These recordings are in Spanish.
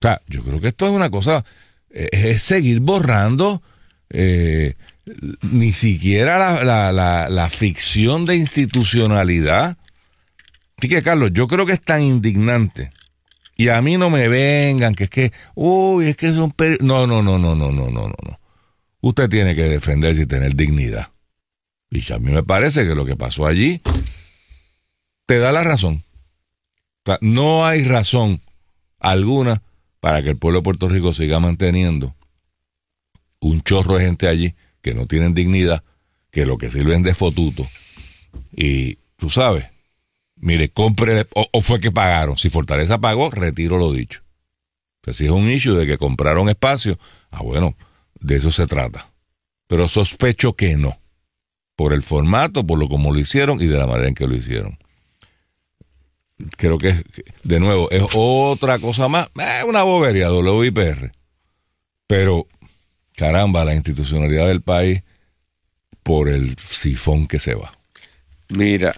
sea, yo creo que esto es una cosa, es seguir borrando ni siquiera la ficción de institucionalidad. Así que, Carlos, yo creo que es tan indignante. Y a mí no me vengan, que es que, es que son... No. Usted tiene que defenderse y tener dignidad. Y a mí me parece que lo que pasó allí te da la razón. O sea, no hay razón alguna para que el pueblo de Puerto Rico siga manteniendo un chorro de gente allí que no tienen dignidad, que lo que sirven de fotuto. Y tú sabes, mire, compre, o fue que pagaron. Si Fortaleza pagó, retiro lo dicho. O sea, si es un issue de que compraron espacio, bueno, de eso se trata. Pero sospecho que no. Por el formato, por lo como lo hicieron y de la manera en que lo hicieron. Creo que, de nuevo, es otra cosa más, una bobería, WIPR. Pero, caramba, la institucionalidad del país por el sifón que se va. Mira,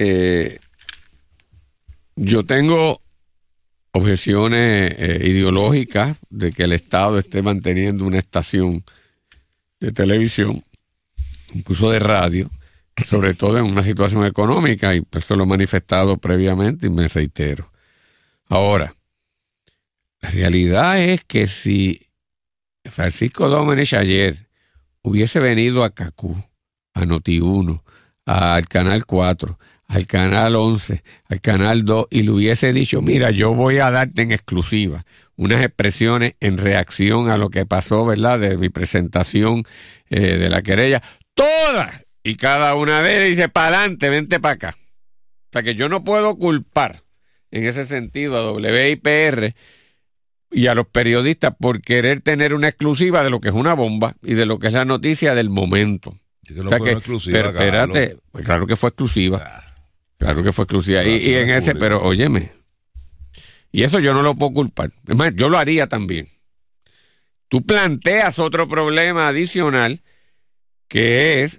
yo tengo objeciones ideológicas de que el Estado esté manteniendo una estación de televisión, incluso de radio, sobre todo en una situación económica, y eso lo he manifestado previamente y me reitero. Ahora, la realidad es que si Francisco Domenech ayer hubiese venido a CACU, a Noti1, al Canal 4, al Canal 11, al Canal 2, y le hubiese dicho, mira, yo voy a darte en exclusiva unas expresiones en reacción a lo que pasó, ¿verdad?, de mi presentación de la querella, todas y cada una de ellas, dice, para adelante, vente para acá. O sea que yo no puedo culpar en ese sentido a WIPR y a los periodistas por querer tener una exclusiva de lo que es una bomba y de lo que es la noticia del momento. No, o sea que, exclusiva, pero espérate, pues claro que fue exclusiva. Claro que fue exclusiva. Y en ese, pero óyeme, y eso yo no lo puedo culpar. Es más, yo lo haría también. Tú planteas otro problema adicional que es,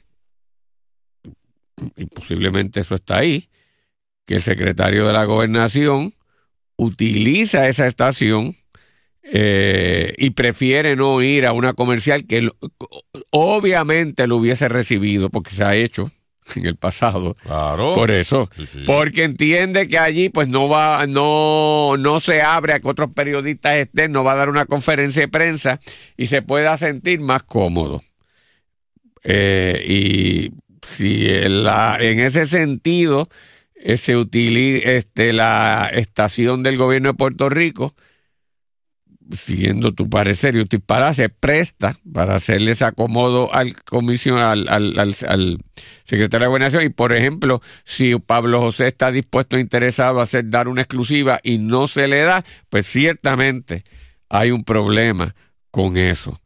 y posiblemente eso está ahí, que el secretario de la Gobernación utiliza esa estación y prefiere no ir a una comercial que obviamente lo hubiese recibido porque se ha hecho en el pasado. Claro. Por eso. Sí. Porque entiende que allí pues no se abre a que otros periodistas estén, no va a dar una conferencia de prensa y se pueda sentir más cómodo. Y si en ese sentido se utiliza la estación del gobierno de Puerto Rico, siguiendo tu parecer y tu disparate, se presta para hacerle ese acomodo al secretario de Gobernación. Y por ejemplo, si Pablo José está dispuesto, interesado a dar una exclusiva y no se le da, pues ciertamente hay un problema con eso.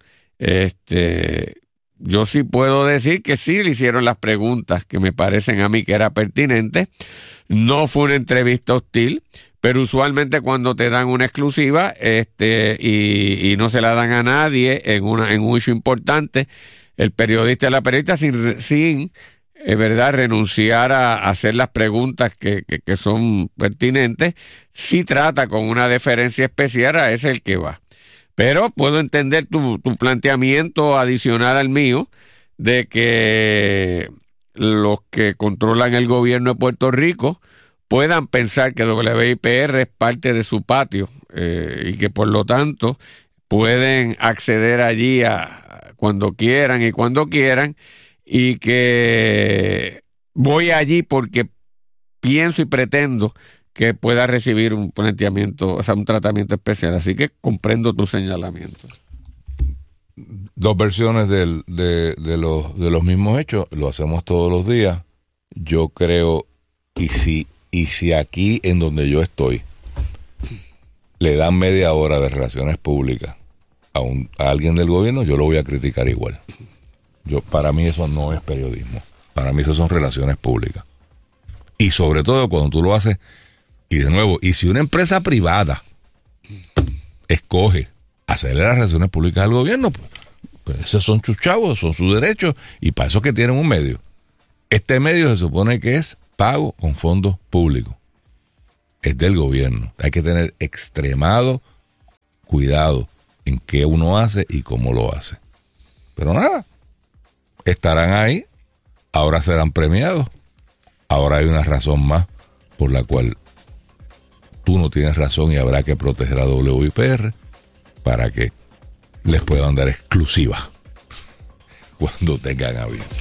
Yo sí puedo decir que sí le hicieron las preguntas que me parecen a mí que era pertinente. No fue una entrevista hostil, pero usualmente cuando te dan una exclusiva y no se la dan a nadie en un issue importante, el periodista y la periodista sin verdad renunciar a hacer las preguntas que son pertinentes, sí trata con una deferencia especial a ese el que va. Pero puedo entender tu planteamiento adicional al mío de que los que controlan el gobierno de Puerto Rico puedan pensar que WIPR es parte de su patio y que por lo tanto pueden acceder allí cuando quieran y que voy allí porque pienso y pretendo que pueda recibir un planteamiento, o sea, un tratamiento especial. Así que comprendo tu señalamiento. Dos versiones de los mismos hechos, lo hacemos todos los días. Yo creo, y si aquí en donde yo estoy le dan media hora de relaciones públicas a alguien del gobierno, yo lo voy a criticar igual. Para mí eso no es periodismo. Para mí eso son relaciones públicas. Y sobre todo cuando tú lo haces, y de nuevo, y si una empresa privada escoge hacerle las relaciones públicas al gobierno, pues esos son sus chavos, son sus derechos, y para eso es que tienen un medio. Este medio se supone que es pago con fondos públicos. Es del gobierno. Hay que tener extremado cuidado en qué uno hace y cómo lo hace. Pero nada, estarán ahí, ahora serán premiados, ahora hay una razón más por la cual tú no tienes razón y habrá que proteger a WIPR para que les puedan dar exclusiva cuando tengan a bien.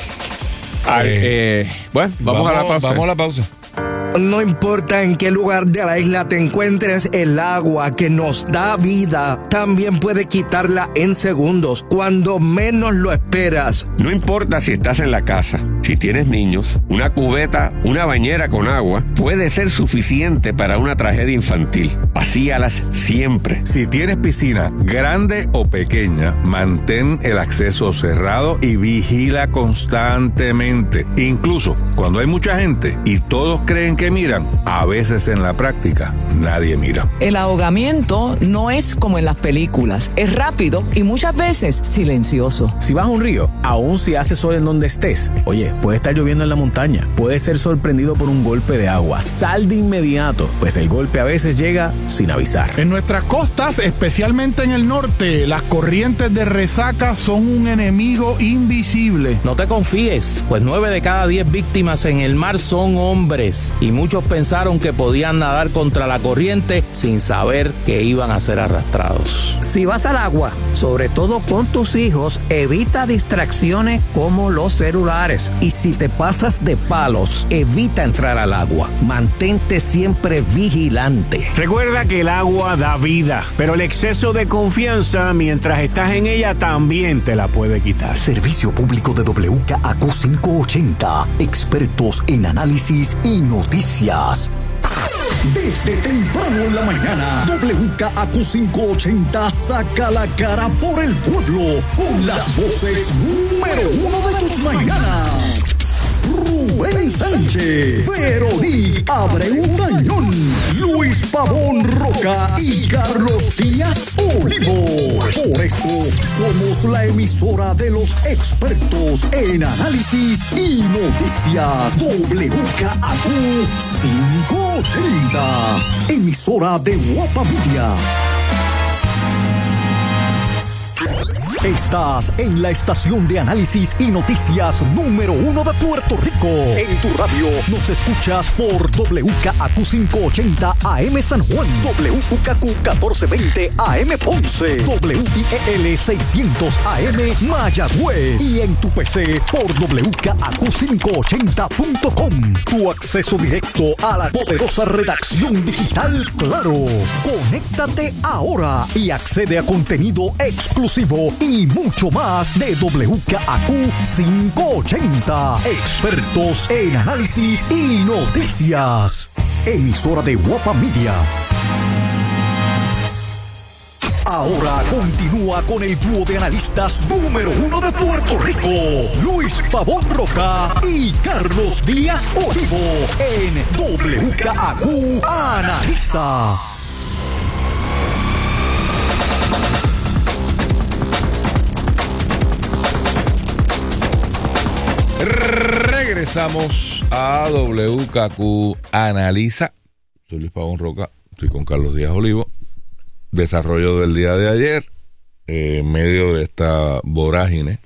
Bueno, vamos a la pausa. Vamos a la pausa. No importa en qué lugar de la isla te encuentres, el agua que nos da vida también puede quitarla en segundos, cuando menos lo esperas. No importa si estás en la casa, si tienes niños, una cubeta, una bañera con agua puede ser suficiente para una tragedia infantil. Vacíalas siempre. Si tienes piscina, grande o pequeña, mantén el acceso cerrado y vigila constantemente. Incluso cuando hay mucha gente y todos creen que miran, a veces en la práctica nadie mira. El ahogamiento no es como en las películas, es rápido y muchas veces silencioso. Si vas a un río, aun si hace sol en donde estés, oye, puede estar lloviendo en la montaña, puedes ser sorprendido por un golpe de agua. Sal de inmediato, pues el golpe a veces llega sin avisar. En nuestras costas, especialmente en el norte, las corrientes de resaca son un enemigo invisible. No te confíes, pues 9 de cada 10 víctimas en el mar son hombres y muchos pensaron que podían nadar contra la corriente sin saber que iban a ser arrastrados. Si vas al agua, sobre todo con tus hijos, evita distracciones como los celulares. Y si te pasas de palos, evita entrar al agua. Mantente siempre vigilante. Recuerda que el agua da vida, pero el exceso de confianza mientras estás en ella también te la puede quitar. Servicio público de WKAQ 580, expertos en análisis y noticias. Desde temprano en la mañana, WKAQ 580 saca la cara por el pueblo con las voces número uno de tus mañanas. Rubén Sánchez, Veronique Abreu Tañón, Luis Pavón Roca y Carlos Díaz Olivo. Por eso somos la emisora de los expertos en análisis y noticias. WKAQ 580, emisora de Guapa Media. Estás en la estación de análisis y noticias número 1 de Puerto Rico. En tu radio nos escuchas por WKAQ 580 AM San Juan, WKAQ 1420 AM Ponce, WIEL 600 AM Mayagüez y en tu PC por WKAQ580.com. Tu acceso directo a la poderosa redacción digital Claro. Conéctate ahora y accede a contenido exclusivo y mucho más de WKAQ 580. Expertos en análisis y noticias. Emisora de Guapa Media. Ahora continúa con el dúo de analistas número 1 de Puerto Rico, Luis Pavón Roca y Carlos Díaz Olivo, en WKAQ Analiza. Regresamos a WKAQ Analiza. Soy Luis Pavón Roca, estoy con Carlos Díaz Olivo. Desarrollo del día de ayer, en medio de esta vorágine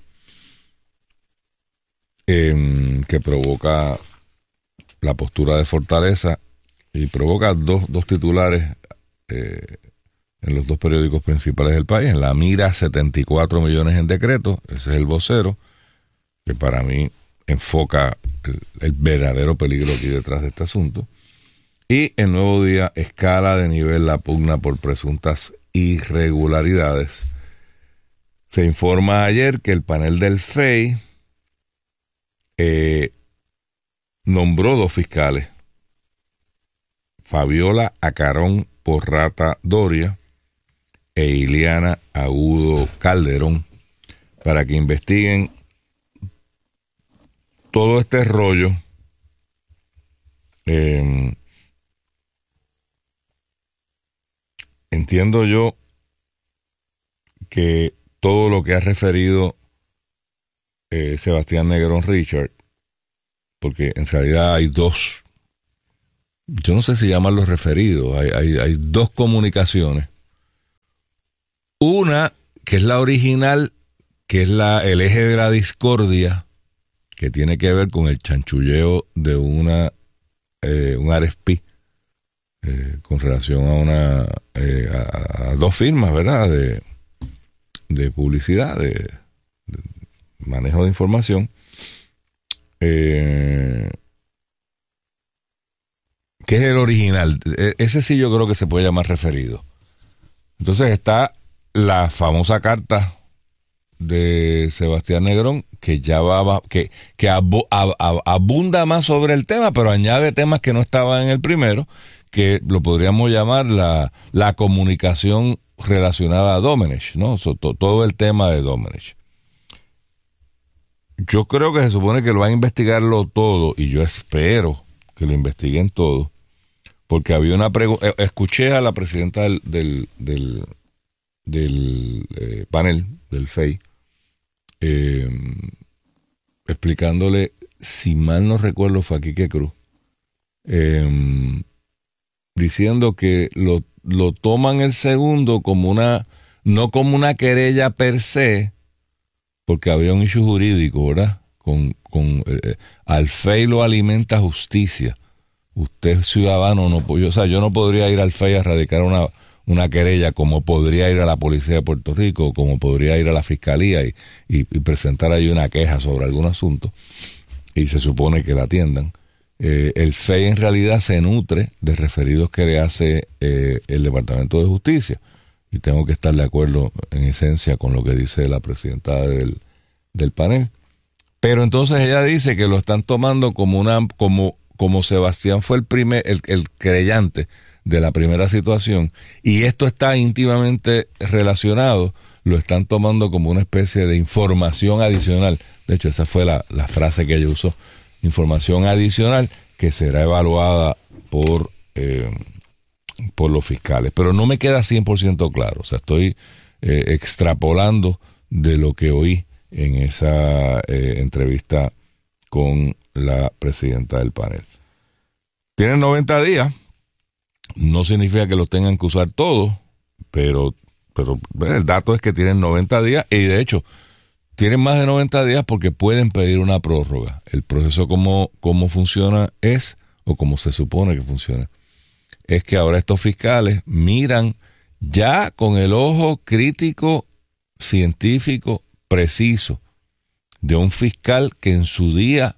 que provoca la postura de Fortaleza y provoca dos titulares en los dos periódicos principales del país. En La Mira, 74 millones en decreto, ese es el vocero, que para mí enfoca el verdadero peligro aquí detrás de este asunto. Y en Nuevo Día, escala de nivel la pugna por presuntas irregularidades. Se informa ayer que el panel del FEI nombró 2 fiscales, Fabiola Acarón Porrata Doria e Iliana Agudo Calderón, para que investiguen todo este rollo entiendo yo que todo lo que ha referido Sebastián Negrón Richard, porque en realidad hay 2, yo no sé si llamarlos referidos, hay 2 comunicaciones, Una, que es la original, que es el eje de la discordia, que tiene que ver con el chanchulleo de un RSP con relación a a dos firmas, ¿verdad? De publicidad, de manejo de información. Que es el original. Ese sí yo creo que se puede llamar referido. Entonces está la famosa carta de Sebastián Negrón, que ya abunda más sobre el tema, pero añade temas que no estaban en el primero, que lo podríamos llamar la comunicación relacionada a Domenech, ¿no? Todo el tema de Domenech. Yo creo que se supone que lo van a investigarlo todo, y yo espero que lo investiguen todo, porque había una pregunta. Escuché a la presidenta del panel, del FEI, explicándole, si mal no recuerdo, fue a Quique Cruz, diciendo que lo toman el segundo como no como una querella per se, porque había un issue jurídico, ¿verdad? Al FEI lo alimenta justicia. Usted, ciudadano, yo no podría ir al FEI a radicar una querella, como podría ir a la Policía de Puerto Rico, como podría ir a la Fiscalía y presentar ahí una queja sobre algún asunto, y se supone que la atiendan. El FEI en realidad se nutre de referidos que le hace el Departamento de Justicia, y tengo que estar de acuerdo en esencia con lo que dice la presidenta del panel. Pero entonces ella dice que lo están tomando como Sebastián fue el querellante de la primera situación, y esto está íntimamente relacionado, lo están tomando como una especie de información adicional. De hecho, esa fue la frase que ella usó, información adicional que será evaluada por los fiscales. Pero no me queda 100% claro, o sea, estoy extrapolando de lo que oí en esa entrevista con la presidenta del panel. Tienen 90 días, no significa que los tengan que usar todos, pero el dato es que tienen 90 días, y de hecho tienen más de 90 días porque pueden pedir una prórroga. El proceso como funciona o como se supone que funciona, es que ahora estos fiscales miran ya con el ojo crítico, científico, preciso, de un fiscal que en su día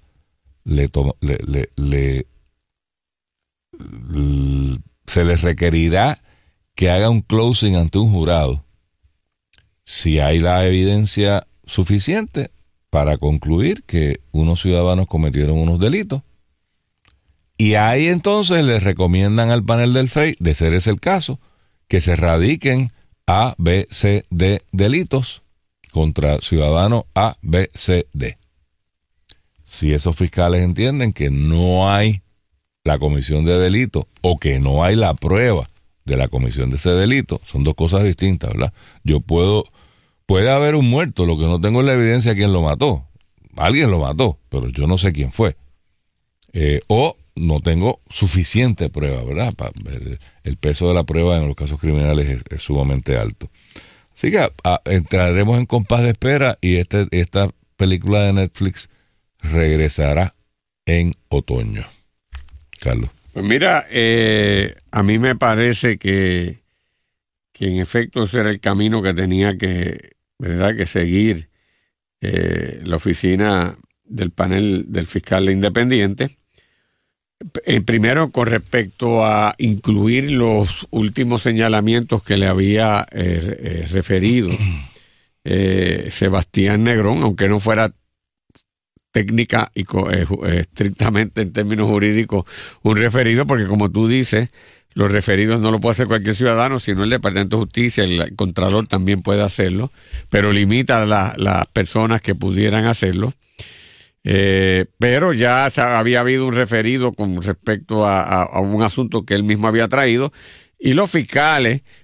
se les requerirá que haga un closing ante un jurado, si hay la evidencia suficiente para concluir que unos ciudadanos cometieron unos delitos. Y ahí entonces les recomiendan al panel del FEI, de ser ese el caso, que se radiquen A, B, C, D delitos contra ciudadanos A, B, C, D. Si esos fiscales entienden que no hay la comisión de delito, o que no hay la prueba de la comisión de ese delito, son dos cosas distintas, ¿verdad? Puede haber un muerto, lo que no tengo es la evidencia de quién lo mató. Alguien lo mató, pero yo no sé quién fue. O no tengo suficiente prueba, ¿verdad? El peso de la prueba en los casos criminales es sumamente alto. Así que entraremos en compás de espera, y esta película de Netflix regresará en otoño. Carlos. Pues mira, a mí me parece que en efecto ese era el camino que tenía que seguir la oficina del panel del fiscal independiente. Primero, con respecto a incluir los últimos señalamientos que le había referido Sebastián Negrón, aunque no fuera técnica y estrictamente en términos jurídicos un referido, porque como tú dices, los referidos no lo puede hacer cualquier ciudadano, sino el Departamento de Justicia, el Contralor también puede hacerlo, pero limita a las personas que pudieran hacerlo. Pero ya había habido un referido con respecto a un asunto que él mismo había traído, y los fiscales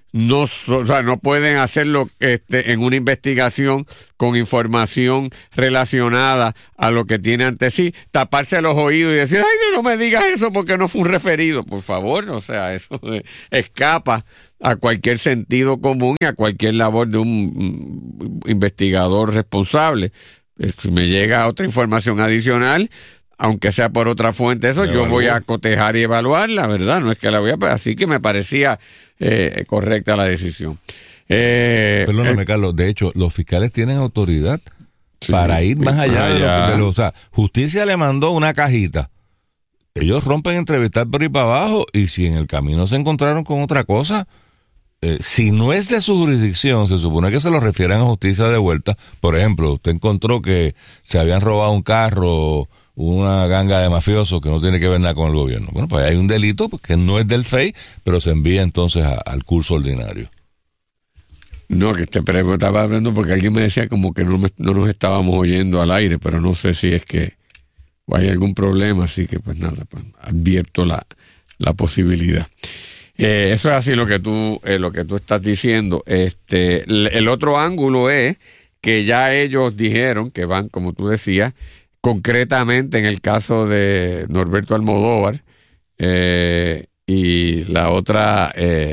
no pueden hacerlo en una investigación con información relacionada a lo que tiene ante sí, taparse los oídos y decir, ay, no me digas eso porque no fue un referido, por favor. O sea, eso escapa a cualquier sentido común y a cualquier labor de un investigador responsable. Si me llega otra información adicional, aunque sea por otra fuente, eso yo voy a cotejar y evaluarla, ¿verdad? No es que la voy a... Así que me parecía correcta la decisión. Perdóname, Carlos, de hecho, los fiscales tienen autoridad para ir más allá de lo... O sea, justicia le mandó una cajita. Ellos rompen entrevistar por ahí para abajo y si en el camino se encontraron con otra cosa... si no es de su jurisdicción, se supone que se lo refieran a justicia de vuelta. Por ejemplo, usted encontró que se habían robado un carro, una ganga de mafiosos que no tiene que ver nada con el gobierno. Bueno, pues hay un delito que no es del FEI, pero se envía entonces al curso ordinario. No, que estaba hablando porque alguien me decía como que no nos estábamos oyendo al aire, pero no sé si es que o hay algún problema, así que pues nada, pues, advierto la posibilidad. Eso es así lo que tú estás diciendo. El otro ángulo es que ya ellos dijeron que van, como tú decías, concretamente en el caso de Norberto Almodóvar y la otra,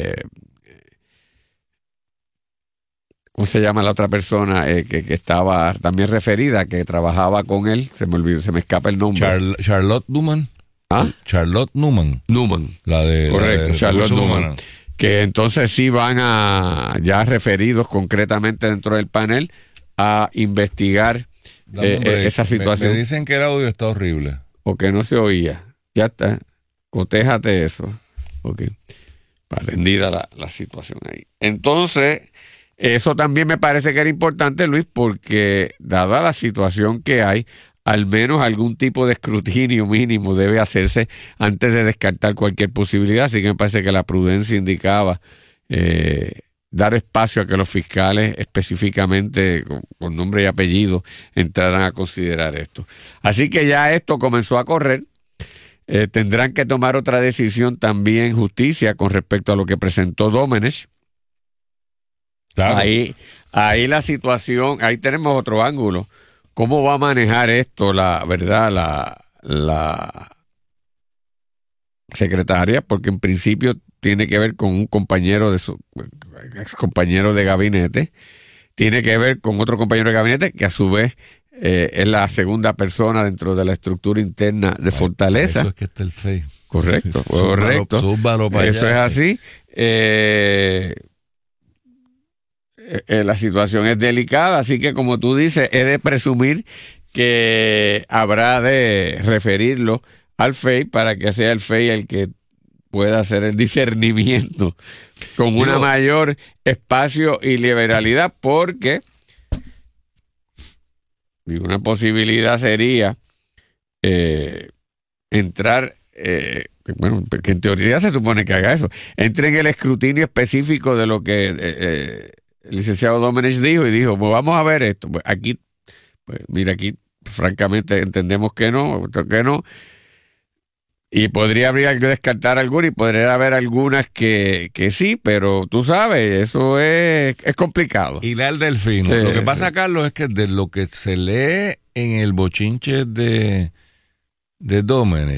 ¿cómo se llama la otra persona que estaba también referida, que trabajaba con él? Se me escapa el nombre. Charlotte Newman. ¿Ah? Charlotte Newman. Correcto, Charlotte Newman. Que entonces sí van ya referidos concretamente dentro del panel a investigar esa situación. Me dicen que el audio está horrible. O que no se oía. Ya está. Cotéjate eso. Ok. Atendida la situación ahí. Entonces, eso también me parece que era importante, Luis, porque dada la situación que hay, al menos algún tipo de escrutinio mínimo debe hacerse antes de descartar cualquier posibilidad. Así que me parece que la prudencia indicaba dar espacio a que los fiscales específicamente con nombre y apellido entraran a considerar esto. Así que ya esto comenzó a correr. Tendrán que tomar otra decisión también justicia con respecto a lo que presentó Domenech. Claro. Ahí la situación, ahí tenemos otro ángulo. ¿Cómo va a manejar esto la secretaria? Porque en principio tiene que ver con un compañero de su ex compañero de gabinete, tiene que ver con otro compañero de gabinete que a su vez es la segunda persona dentro de la estructura interna de Fortaleza. Eso es que está el FEI. Correcto, correcto. Eso es así. La situación es delicada, así que como tú dices, he de presumir que habrá de referirlo al FEI para que sea el FEI el que pueda hacer el discernimiento con una mayor espacio y liberalidad, porque una posibilidad sería entrar, que en teoría se supone que haga eso, entre en el escrutinio específico de lo que el licenciado Domenech dijo y dijo, pues vamos a ver esto. Pues aquí, mira, aquí francamente entendemos que no. Y podría haber que descartar algunas y podría haber algunas que sí, pero tú sabes, eso es complicado. Hilar del fino. Lo que pasa, Carlos, es que de lo que se lee en el bochinche de Domenech,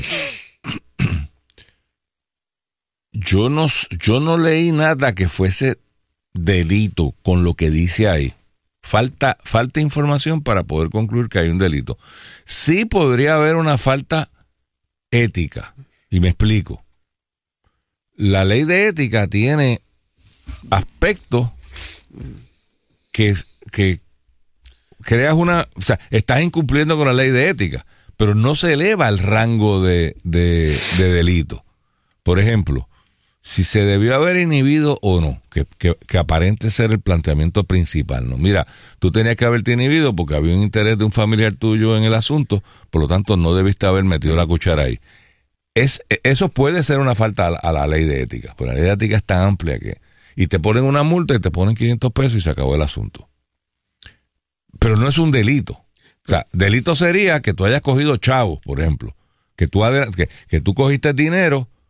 yo no leí nada que fuese delito con lo que dice ahí. Falta información para poder concluir que hay un delito. Sí podría haber una falta ética, y me explico. La ley de ética tiene aspectos que creas o sea, estás incumpliendo con la ley de ética, pero no se eleva al rango de delito. Por ejemplo, si se debió haber inhibido o no, que aparente ser el planteamiento principal, ¿no? Mira, tú tenías que haberte inhibido porque había un interés de un familiar tuyo en el asunto, por lo tanto no debiste haber metido la cuchara ahí. Eso puede ser una falta a la ley de ética, pero la ley de ética es tan amplia y te ponen una multa y te ponen 500 pesos y se acabó el asunto. Pero no es un delito. O sea, delito sería que tú hayas cogido chavos, por ejemplo, que tú cogiste dinero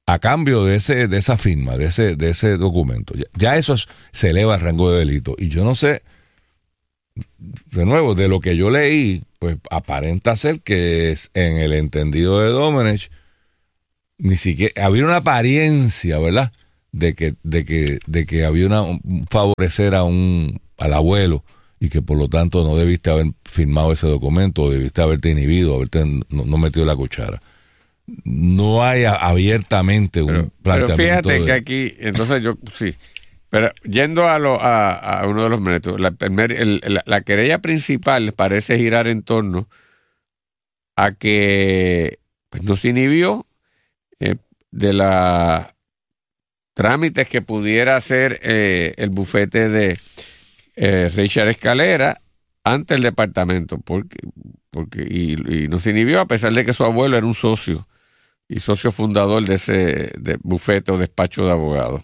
a cambio de esa firma, de ese documento. Ya eso se eleva al rango de delito. Y yo no sé, de nuevo, de lo que yo leí, pues aparenta ser que en el entendido de Domenech ni siquiera había una apariencia, ¿verdad?, de que había un favorecer al abuelo, y que por lo tanto no debiste haber firmado ese documento, o debiste haberte inhibido, no metido la cuchara. No hay abiertamente un planteamiento. Pero fíjate que aquí, entonces sí, pero yendo a uno de los méritos, la querella principal parece girar en torno a que pues, no se inhibió de los trámites que pudiera hacer el bufete de Richard Escalera ante el departamento, porque no se inhibió a pesar de que su abuelo era un socio y socio fundador de ese bufete o despacho de abogados.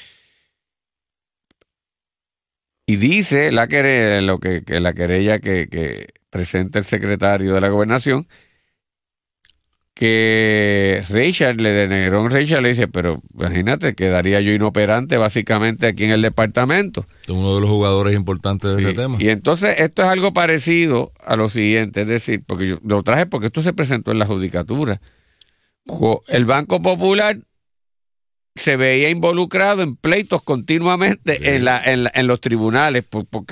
Y dice la querella que presenta el secretario de la Gobernación, que Richard le dice, pero imagínate, quedaría yo inoperante básicamente aquí en el departamento. Es uno de los jugadores importantes de ese tema. Y entonces esto es algo parecido a lo siguiente, es decir, porque yo lo traje porque esto se presentó en la judicatura. El Banco Popular se veía involucrado en pleitos continuamente en los tribunales, porque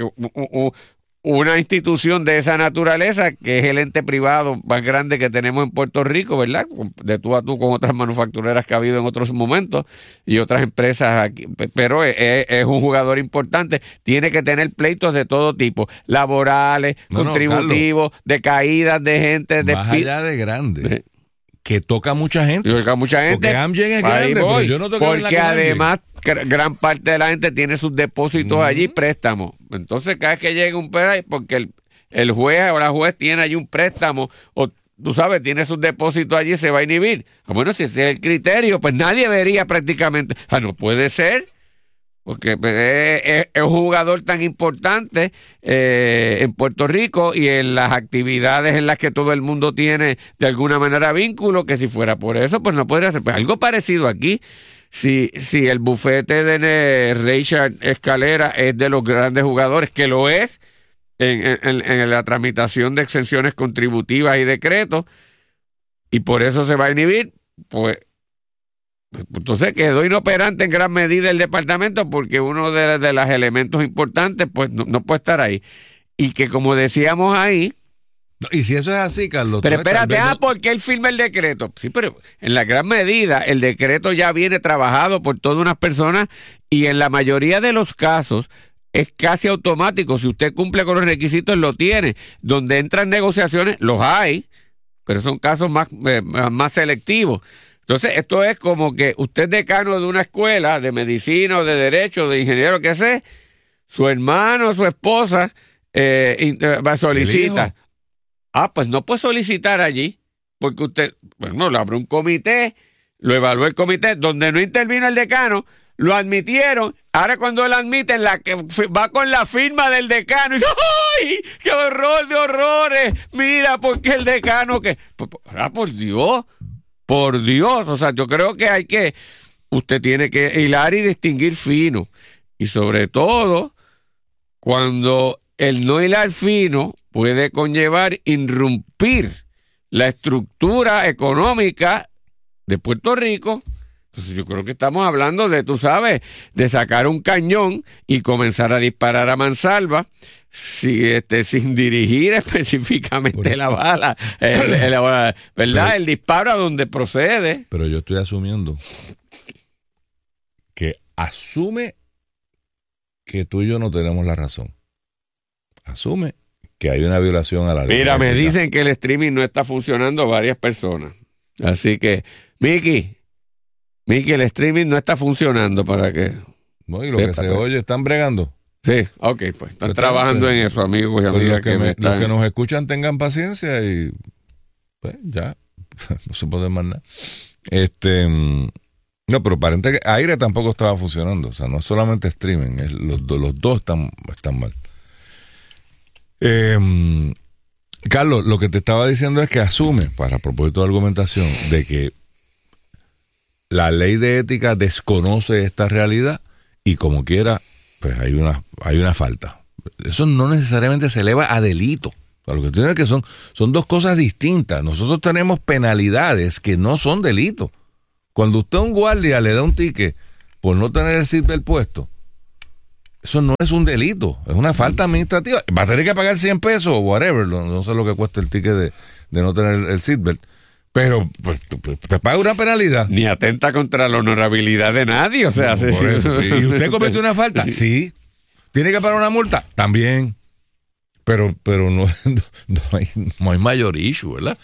una institución de esa naturaleza, que es el ente privado más grande que tenemos en Puerto Rico, ¿verdad?, de tú a tú con otras manufactureras que ha habido en otros momentos y otras empresas aquí, pero es un jugador importante, tiene que tener pleitos de todo tipo, laborales, contributivos, Carlos, de caídas de gente, más allá de grande, que toca mucha gente. Porque Amgen es grande, pero yo no toco en la porque además gran parte de la gente tiene sus depósitos allí, préstamos. Entonces cada vez que llega un pedazo, porque el juez o la juez tiene allí un préstamo, o tú sabes, tiene sus depósitos allí, se va a inhibir. Bueno, si ese es el criterio, pues nadie vería prácticamente. No puede ser, porque es un jugador tan importante en Puerto Rico y en las actividades en las que todo el mundo tiene de alguna manera vínculo, que si fuera por eso, pues no podría ser. Pues algo parecido aquí. Si el bufete de Richard Escalera es de los grandes jugadores, que lo es en la tramitación de exenciones contributivas y decretos, y por eso se va a inhibir, pues entonces quedó inoperante en gran medida el departamento, porque uno de los elementos importantes pues no puede estar ahí. Y que, como decíamos ahí, y si eso es así, Carlos, pero espérate, ¿por qué él firma el decreto? Sí, pero en la gran medida el decreto ya viene trabajado por todas unas personas, y en la mayoría de los casos es casi automático. Si usted cumple con los requisitos, lo tiene. Donde entran negociaciones, los hay, pero son casos más selectivos. Entonces, esto es como que usted es decano de una escuela de medicina o de derecho, de ingeniero, que sé, su hermano o su esposa solicita. Pues no puede solicitar allí, porque usted, bueno, le abre un comité, lo evalúa el comité, donde no intervino el decano, lo admitieron. Ahora cuando lo admiten, va con la firma del decano, y ¡ay! ¡Qué horror de horrores! Mira, porque el decano que... Por Dios, o sea, yo creo que usted tiene que hilar y distinguir fino, y sobre todo cuando el no hilar fino puede conllevar irrumpir la estructura económica de Puerto Rico. Entonces yo creo que estamos hablando de, tú sabes, de sacar un cañón y comenzar a disparar a mansalva, sin dirigir específicamente la bala, ¿verdad? El disparo a donde procede. Pero yo estoy asumiendo que asume que tú y yo no tenemos la razón. Asume que hay una violación a la ley. Mira, me dicen que el streaming no está funcionando varias personas. Así que, Miki, el streaming no está funcionando para que... No, y lo que se oye, ¿están bregando? Sí, ok, pues están trabajando en eso, amigos y amigas. Los que nos escuchan tengan paciencia y pues ya, no se puede más nada. No, pero aparente que aire tampoco estaba funcionando, o sea, no solamente streaming, los dos están mal. Carlos, lo que te estaba diciendo es que asume, para propósito de argumentación, de que la ley de ética desconoce esta realidad y como quiera, pues hay una falta. Eso no necesariamente se eleva a delito. O sea, lo que tiene que son dos cosas distintas. Nosotros tenemos penalidades que no son delitos. Cuando usted a un guardia le da un ticket por no tener el seatbelt puesto, eso no es un delito, es una falta administrativa. Va a tener que pagar 100 pesos o whatever, no sé lo que cuesta el ticket de no tener el seatbelt. Pero pues, te paga una penalidad. Ni atenta contra la honorabilidad de nadie, o sea. No, por eso. ¿Y usted comete una falta? Sí. ¿Tiene que pagar una multa? También. Pero no hay mayor issue, ¿verdad?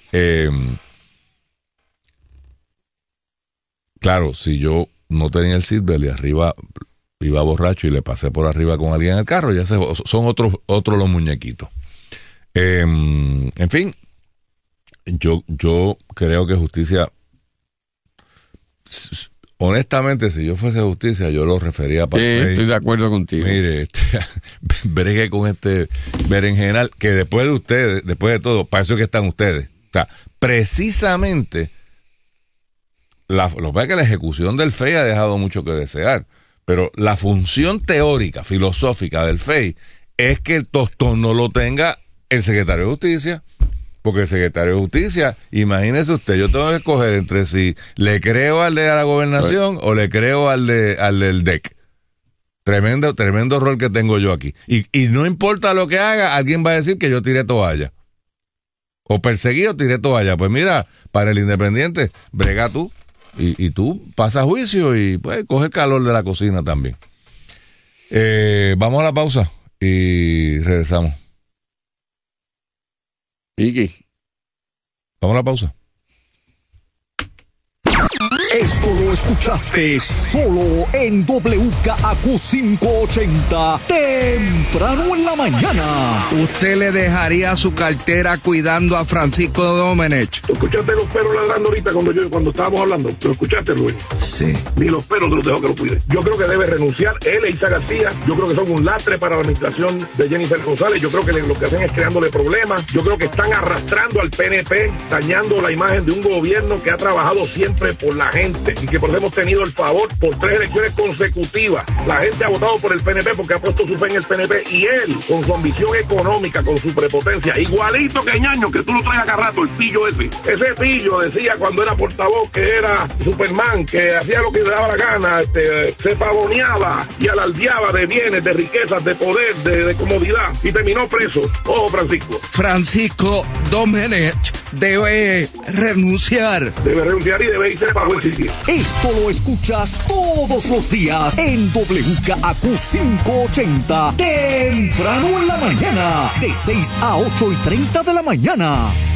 Claro, si yo no tenía el seatbelt y arriba iba borracho y le pasé por arriba con alguien en el carro, ya son otros los muñequitos. En fin, yo creo que justicia, honestamente, si yo fuese justicia, yo lo refería para estoy de acuerdo contigo. Mire, bregue con este berenjenal, que después de ustedes, después de todo, para eso es que están ustedes. O sea, precisamente, lo que pasa es que la ejecución del FEI ha dejado mucho que desear, pero la función teórica, filosófica del FEI es que el tostón no lo tenga el secretario de Justicia. Porque el secretario de Justicia, imagínese usted, yo tengo que escoger entre si le creo al de la gobernación o le creo al del DEC. Tremendo rol que tengo yo aquí. Y no importa lo que haga, alguien va a decir que yo tiré toalla. O perseguí o tiré toalla. Pues mira, para el independiente, brega tú. Y tú pasas juicio y pues coge el calor de la cocina también. Vamos a la pausa y regresamos. Iki. Vamos a la pausa. Esto lo escuchaste solo en WKAQ 580, temprano en la mañana. ¿Usted le dejaría su cartera cuidando a Francisco Domenech? ¿Tú escuchaste los perros ladrando ahorita cuando estábamos hablando? ¿Lo escuchaste, Luis? Sí. Ni los perros te los dejó que lo cuide. Yo creo que debe renunciar él e Isa García. Yo creo que son un lastre para la administración de Jennifer González. Yo creo que lo que hacen es creándole problemas. Yo creo que están arrastrando al PNP, dañando la imagen de un gobierno que ha trabajado siempre por la gente y que por eso hemos tenido el favor por 3 elecciones consecutivas. La gente ha votado por el PNP porque ha puesto su fe en el PNP y él, con su ambición económica, con su prepotencia, igualito que Ñaño, que tú lo traes acá rato, el pillo ese. Ese pillo decía cuando era portavoz que era Superman, que hacía lo que le daba la gana, se pavoneaba y alardeaba de bienes, de riquezas, de poder, de comodidad y terminó preso. Ojo, Francisco. Francisco Domenech debe renunciar. Debe renunciar y debe irse para buen sitio. Esto lo escuchas todos los días en WKAQ 580, temprano en la mañana, de 6 a 8:30 de la mañana.